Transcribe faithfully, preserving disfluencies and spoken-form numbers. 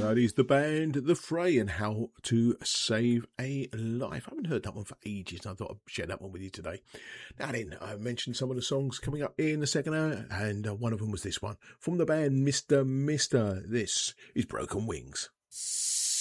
That is the band The Fray and How to Save a Life. I haven't heard that one for ages, and I thought I'd share that one with you today. Now then, I mentioned some of the songs coming up in the second hour, and uh, one of them was this one from the band Mister Mister. This is Broken Wings.